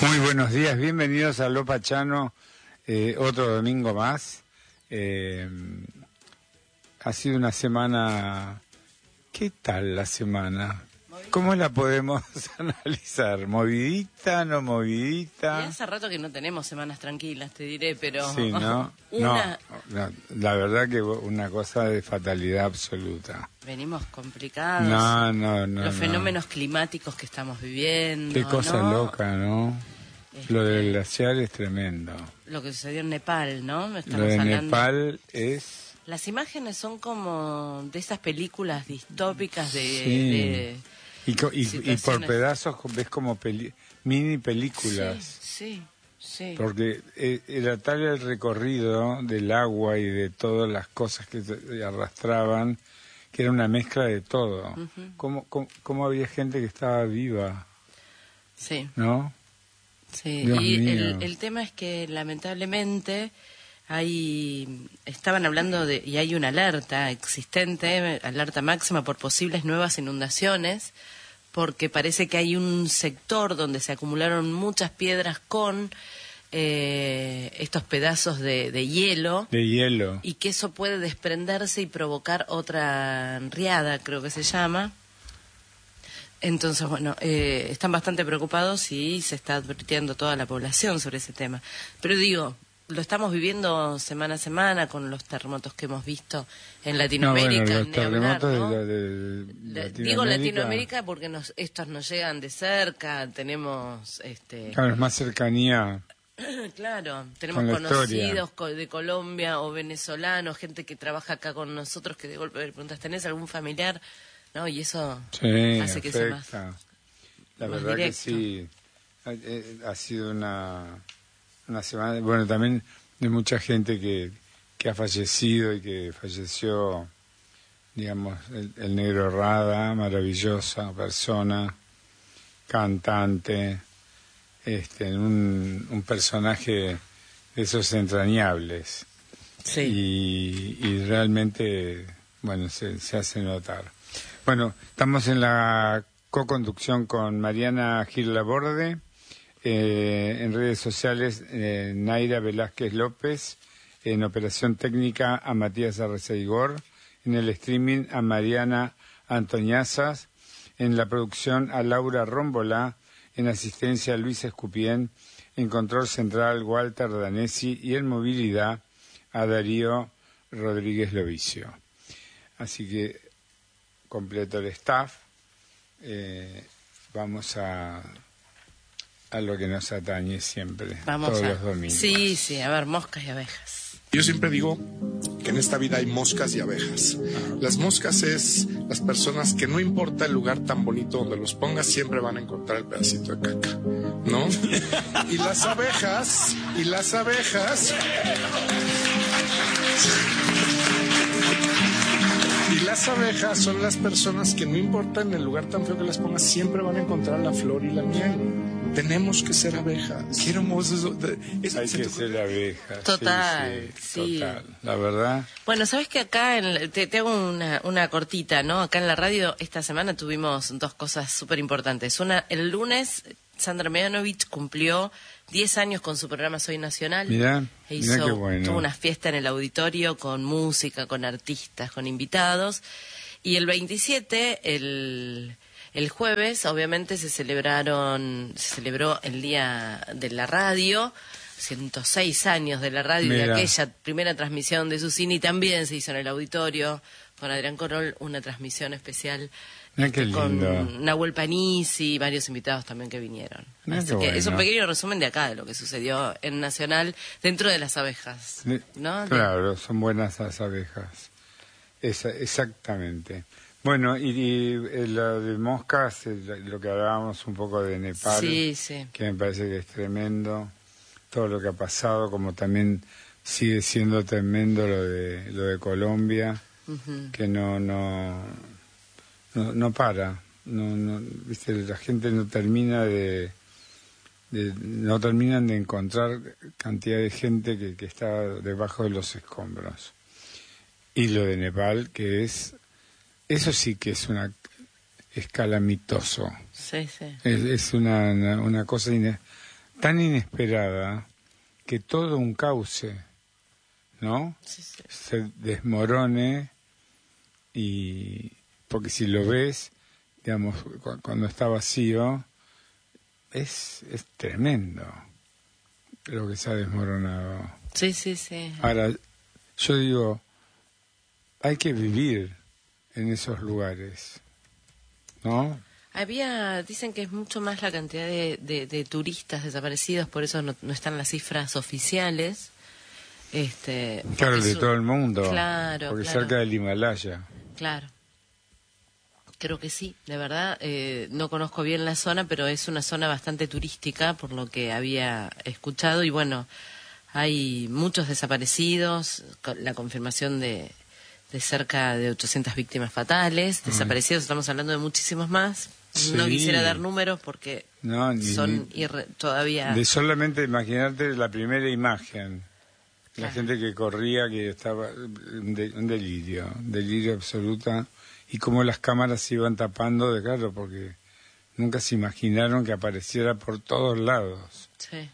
Muy buenos días, bienvenidos a Lo Pachano, otro domingo más. Ha sido una semana... ¿Qué tal la semana? ¿Cómo la podemos analizar? ¿Movidita, no movidita? Y hace rato que no tenemos semanas tranquilas, te diré, pero... Sí, ¿no? No, la verdad que una cosa de fatalidad absoluta. Venimos complicados. No. Los fenómenos climáticos que estamos viviendo. Qué cosa loca, ¿no? Lo del glaciar es tremendo. Lo que sucedió en Nepal, ¿no? Lo de Nepal es... Las imágenes son como de esas películas distópicas Sí. Y por pedazos ves como mini películas. Sí. Porque era tal el recorrido del agua y de todas las cosas que se arrastraban, que era una mezcla de todo. ¿Cómo había gente que estaba viva? Sí. ¿No? Sí, Dios y mío. el tema es que lamentablemente estaban hablando y hay una alerta existente, alerta máxima por posibles nuevas inundaciones, porque parece que hay un sector donde se acumularon muchas piedras con estos pedazos de hielo. De hielo. Y que eso puede desprenderse y provocar otra riada, creo que se llama. Entonces, bueno, están bastante preocupados y se está advirtiendo a toda la población sobre ese tema. Pero digo, lo estamos viviendo semana a semana con los terremotos que hemos visto en Latinoamérica. Los terremotos de Latinoamérica. Digo Latinoamérica porque estos nos llegan de cerca, tenemos... Claro, es más cercanía. Claro, tenemos conocidos de Colombia o venezolanos, gente que trabaja acá con nosotros que de golpe me preguntas, ¿tenés algún familiar? ¿No? Y eso hace que sea más La verdad directo. que sí, ha sido una semana, bueno, también de mucha gente que ha fallecido y que falleció, digamos, el Negro Rada, maravillosa persona, cantante, un personaje de esos entrañables. Sí. Y realmente, bueno, se hace notar. Bueno, estamos en la co-conducción con Mariana Gil Laborde, en redes sociales Naira Velázquez López, en operación técnica a Matías Arreceigor, en el streaming a Mariana Antoñazas, en la producción a Laura Rómbola, en asistencia a Luis Escupien, en control central Walter Danesi y en movilidad a Darío Rodríguez Lovicio. Así que completo el staff, vamos a lo que nos atañe siempre, todos los domingos. Sí, a ver, moscas y abejas. Yo siempre digo que en esta vida hay moscas y abejas. Las moscas es las personas que no importa el lugar tan bonito donde los pongas, siempre van a encontrar el pedacito de caca, ¿no? Y las abejas son las personas que no importa en el lugar tan feo que las pongas, siempre van a encontrar la flor y la miel. Tenemos que ser abejas. Qué hermoso eso. Hay que ser abejas. Total, sí. Total, la verdad. Bueno, sabes que acá, te hago una cortita, ¿no? Acá en la radio esta semana tuvimos dos cosas súper importantes. Una, el lunes, Sandra Mianovich cumplió 10 años con su programa Soy Nacional. Mirá qué bueno. Tuvo una fiesta en el auditorio con música, con artistas, con invitados. Y el 27, el jueves, obviamente se celebró el Día de la Radio, 106 años de la radio, de aquella primera transmisión de su cine, y también se hizo en el auditorio con Adrián Corol una transmisión especial con Nahuel Panisi y varios invitados también que vinieron. Así que es un pequeño resumen de acá, de lo que sucedió en Nacional dentro de las abejas, ¿no? Claro, son buenas las abejas. Exactamente. Bueno, y lo de moscas, lo que hablábamos un poco de Nepal, que me parece que es tremendo, todo lo que ha pasado, como también sigue siendo tremendo lo de Colombia, que no para, viste, la gente no terminan de encontrar cantidad de gente que está debajo de los escombros. Y lo de Nepal, que eso sí que es es calamitoso. Sí. Es una cosa tan inesperada que todo un cauce, ¿no? Sí, sí. Se desmorone, y porque si lo ves, digamos, cuando está vacío, es tremendo lo que se ha desmoronado. Sí, sí, sí. Ahora, yo digo, hay que vivir en esos lugares, ¿no? Dicen que es mucho más la cantidad de turistas desaparecidos, por eso no están las cifras oficiales. Claro, de todo el mundo. Claro, porque claro. cerca del Himalaya. Claro. Creo que sí, de verdad. No conozco bien la zona, pero es una zona bastante turística, por lo que había escuchado. Y bueno, hay muchos desaparecidos, la confirmación de cerca de 800 víctimas fatales. Desaparecidos, estamos hablando de muchísimos más. Sí. No quisiera dar números porque son todavía... De solamente imaginarte la primera imagen. La Claro. gente que corría, que estaba... Un delirio absoluta. Y cómo las cámaras se iban tapando, claro, porque nunca se imaginaron que apareciera por todos lados Sí.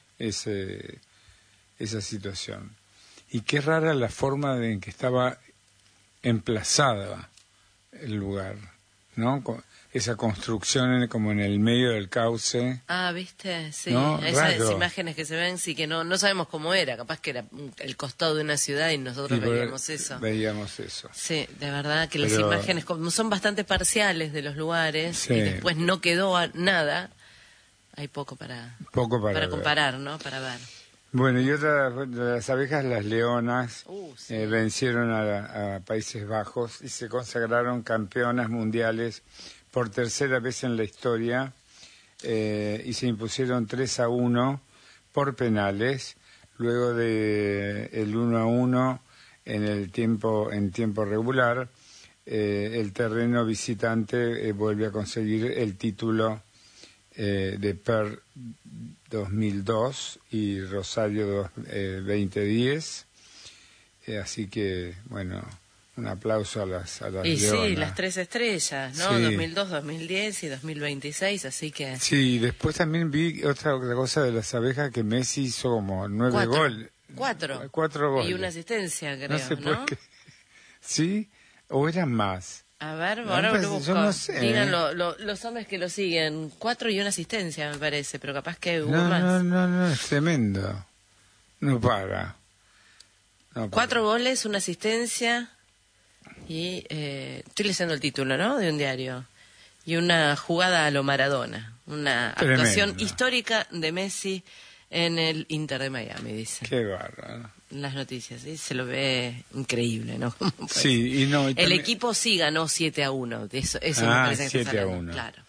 esa situación. Y qué rara la forma en que estaba emplazada el lugar, ¿no? Esa construcción como en el medio del cauce. Ah, ¿viste? Sí, ¿No? esas Raro. imágenes que se ven, sí que no sabemos cómo era, capaz que era el costado de una ciudad y nosotros veíamos eso. Veíamos eso. Sí, de verdad que las Pero- imágenes como son bastante parciales de los lugares Sí. y después no quedó nada, hay poco para Ver. comparar, ¿no? Para ver. Bueno, y otra de las abejas, las leonas, Sí. vencieron a Países Bajos y se consagraron campeonas mundiales por tercera vez en la historia, y se impusieron 3-1 por penales, luego de el 1-1 en tiempo regular. El terreno visitante vuelve a conseguir el título de PER 2002 y Rosario 2010. Así que, bueno, un aplauso a las Y leonas. sí, las 3 estrellas, ¿no? Sí. 2002, 2010 y 2026, así que... Sí, después también vi otra cosa de las abejas, que Messi hizo como 9 goles. 4 goles. Y una asistencia, creo, No sé por qué. ¿Sí? ¿O eran más? A ver, Me ahora parece- lo busco. yo no sé, Digan los hombres que lo siguen. 4 y una asistencia, me parece, pero capaz que hubo No, más. no, es tremendo. No para. 4 goles, una asistencia y... estoy leyendo el título, ¿no? De un diario. Y una jugada a lo Maradona. Una Tremendo. actuación histórica de Messi en el Inter de Miami, dice. Qué bárbaro. Las noticias, ¿sí? Se lo ve increíble, ¿no? ¿Cómo puede ser? Sí, y no. Y El también- equipo sí ganó 7-1. Eso me Ah, parece que estás 7-1. hablando. Claro.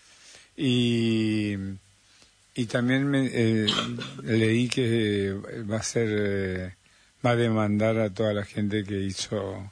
Y también leí que va a demandar a toda la gente que hizo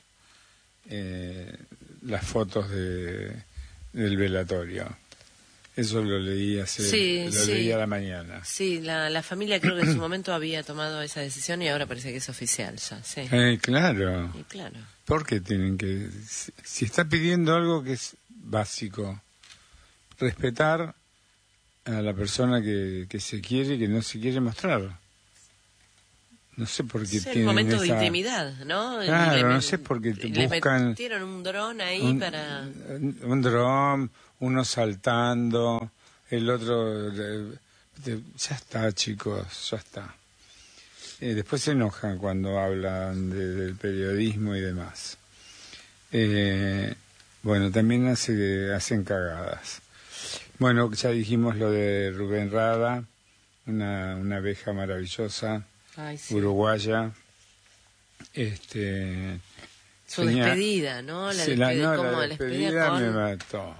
las fotos del velatorio. Eso lo leí leí a la mañana. Sí, la familia creo que en su momento había tomado esa decisión y ahora parece que es oficial ya, sí. Claro. Y claro. Porque tienen que, si está pidiendo algo que es básico, respetar a la persona que se quiere y que no se quiere mostrar. No sé por qué Es el tienen momento de esa... intimidad, ¿no? Claro, no sé por qué le buscan metieron un dron ahí para... un dron, uno saltando, el otro... ya está, chicos, ya está. Después se enojan cuando hablan del periodismo y demás. Bueno, también hacen cagadas. Bueno, ya dijimos lo de Rubén Rada, una abeja maravillosa, Ay, sí. uruguaya. Su despedida, ¿no? La Sí, despedida, la como despedida con... me mató.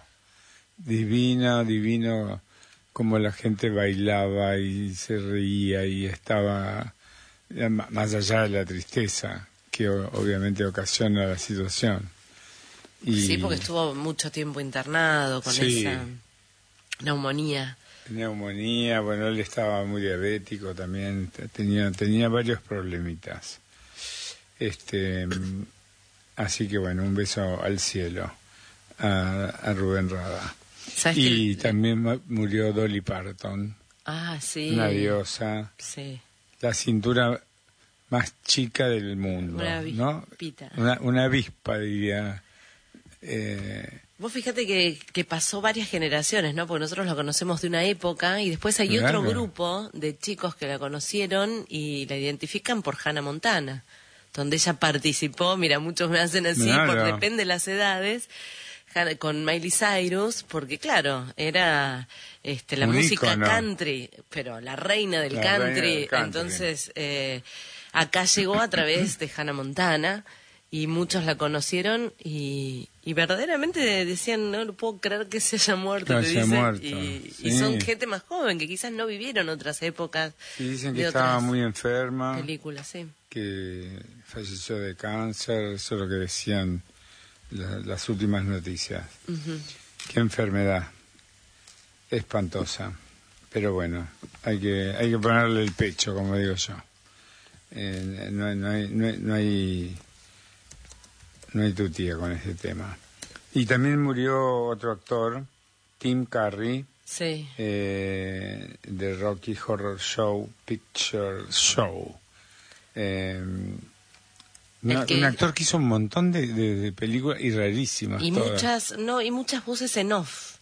Divino, como la gente bailaba y se reía y estaba, más allá de la tristeza que obviamente ocasiona la situación. Sí, porque estuvo mucho tiempo internado con Sí. esa neumonía. Neumonía, bueno, él estaba muy diabético también, tenía varios problemitas. Así que bueno, un beso al cielo a Rubén Rada. ¿Sabes Y que también murió Dolly Parton, Ah, sí. Una diosa. Sí. La cintura más chica del mundo, Una ¿no? avispita. Una avispa, diría. Vos fíjate que pasó varias generaciones, ¿no? Porque nosotros la conocemos de una época y después hay Claro. otro grupo de chicos que la conocieron y la identifican por Hannah Montana, donde ella participó. Mira, muchos me hacen así, Claro. depende de las edades, con Miley Cyrus, porque claro, era la Un música ícono. country, pero la reina del La country. reina del country. Entonces, acá llegó a través de Hannah Montana. Y muchos la conocieron y verdaderamente decían, no lo puedo creer que se haya muerto, Que te haya dicen. muerto, Y sí. son gente más joven que quizás no vivieron otras épocas. Sí, dicen que de estaba otras muy enferma, películas, sí. que falleció de cáncer, eso es lo que decían las últimas noticias. Ujú. Qué enfermedad espantosa, pero bueno, hay que ponerle el pecho, como digo yo. No hay tutía con ese tema. Y también murió otro actor, Tim Curry, Sí. de Rocky Horror Picture Show. Un actor que hizo un montón de películas y rarísimas Y todas. muchas voces en off.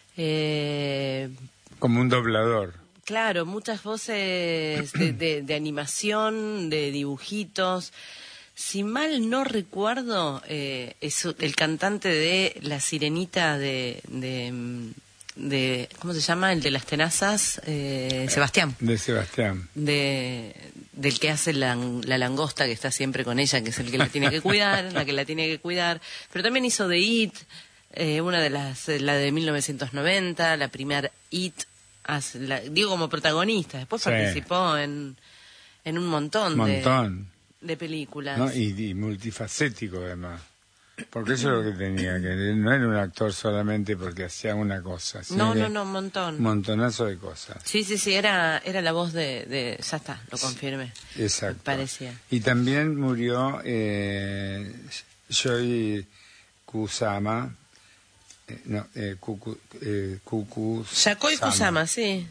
Como un doblador. Claro, muchas voces de animación, de dibujitos. Si mal no recuerdo, es el cantante de La Sirenita de ¿cómo se llama? El de las tenazas, Sebastián. De Sebastián. Del que hace la langosta, que está siempre con ella, que es el que la tiene que cuidar, la que la tiene que cuidar. Pero también hizo de It, una de la de 1990, la primera It, digo como protagonista. Después Sí. participó en un montón. De películas. ¿No? Y multifacético además. Porque eso es lo que tenía, que no era un actor solamente porque hacía una cosa. Sino No, que un montón. Un montonazo de cosas. Sí, era la voz de ya está, lo confirmé. Exacto. Parecía. Y también murió Yoi Kusama. Yayoi Kusama, sí.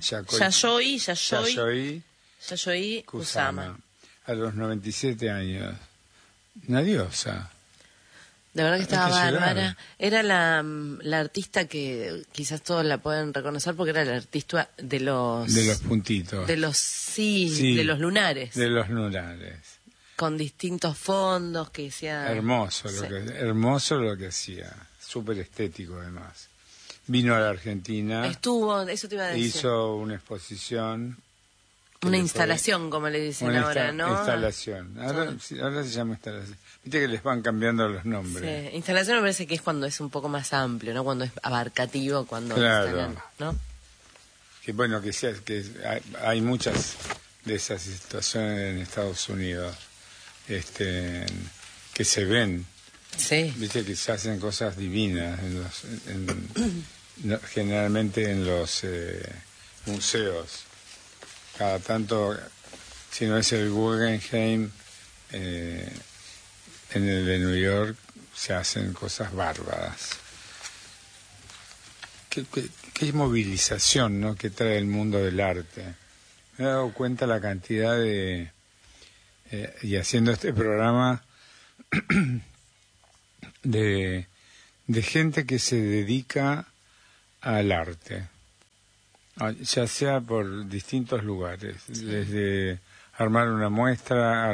Yayoi Yayoi Kusama. A los 97 años. Una diosa. De verdad que estaba Hay que llegar. bárbara. Era la artista que quizás todos la pueden reconocer porque era la artista de los puntitos. de los de los lunares. De los lunares. Con distintos fondos que hacía. Hermoso lo que hacía. Súper estético además. Vino a la Argentina. Estuvo, eso te iba a decir. Hizo una exposición. Una instalación, como le dicen ahora, ¿no? Instalación. Ahora se llama instalación. Viste que les van cambiando los nombres. Sí. Instalación me parece que es cuando es un poco más amplio, ¿no? Cuando es abarcativo, cuando Claro. instalan, ¿no? Que bueno, que hay muchas de esas situaciones en Estados Unidos que se ven. Sí. Viste que se hacen cosas divinas generalmente en los museos. Cada tanto, si no es el Guggenheim, en el de New York se hacen cosas bárbaras. Qué movilización, ¿no?, que trae el mundo del arte. Me he dado cuenta la cantidad y haciendo este programa, de gente que se dedica al arte, ya sea por distintos lugares, desde armar una muestra,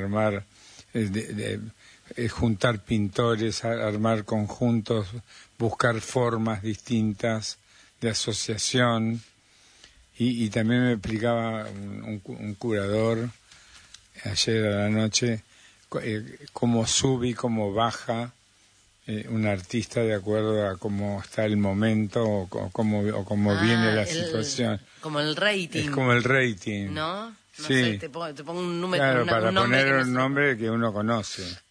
juntar pintores, armar conjuntos, buscar formas distintas de asociación, y también me explicaba un curador ayer a la noche cómo sube y cómo baja un artista de acuerdo a cómo está el momento o cómo viene la situación. Como el rating. Es como el rating. ¿No? Sí. Sé, te pongo un número. Claro, para un nombre poner que no un sé. nombre que uno conoce.